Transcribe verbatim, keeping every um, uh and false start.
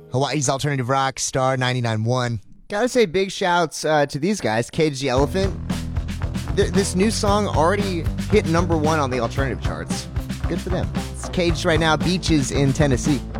Hawaii's alternative rock, Star ninety-nine point one. Gotta say big shouts uh, to these guys. Cage the Elephant. Th- this new song already hit number one on the alternative charts. Good for them. It's Caged right now, Beaches in Tennessee.